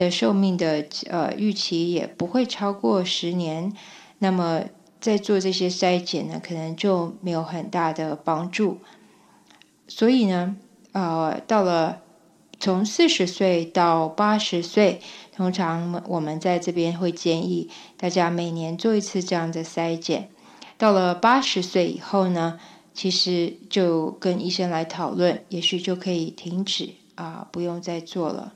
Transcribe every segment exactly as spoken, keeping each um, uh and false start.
的寿命的呃预期也不会超过十年，那么在做这些筛检呢，可能就没有很大的帮助。所以呢，呃，到了从四十岁到八十岁，通常我们在这边会建议大家每年做一次这样的筛检。到了八十岁以后呢，其实就跟医生来讨论，也许就可以停止啊、不用再做了。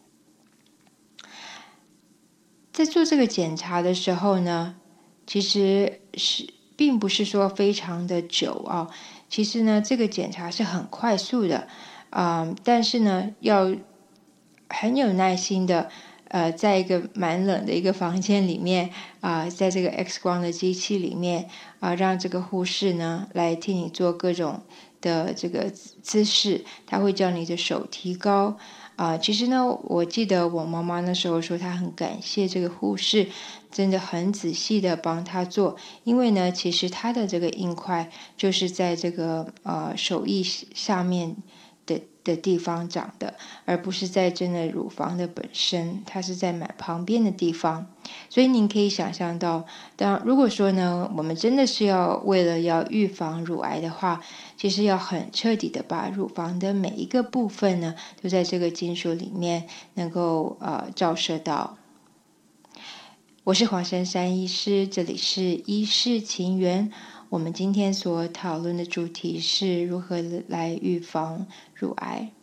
在做这个检查的时候呢，其实是并不是说非常的久啊。其实呢，这个检查是很快速的，啊、呃，但是呢，要很有耐心的，呃，在一个蛮冷的一个房间里面啊、呃，在这个 X 光的机器里面啊、呃，让这个护士呢来替你做各种的这个姿势，他会叫你的手提高。啊、呃，其实呢，我记得我妈妈那时候说，她很感谢这个护士，真的很仔细的帮她做，因为呢，其实她的这个硬块就是在这个呃手艺下面的的地方长的，而不是在真的乳房的本身，它是在蛮旁边的地方。所以您可以想象到，当如果说呢，我们真的是要为了要预防乳癌的话，其实要很彻底的把乳房的每一个部分呢，都在这个金属里面能够呃照射到。我是黄珊珊医师，这里是医事情缘。我们今天所讨论的主题是如何来预防乳癌。